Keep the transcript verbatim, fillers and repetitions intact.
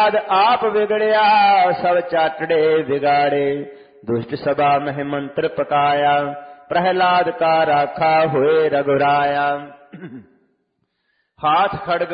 प्रहलाद आप बिगड़या सब चाटड़े बिगाड़े। दुष्ट सभा में मंत्र पकाया प्रहलाद का राखा हुए रघुराया। हाथ खड़ग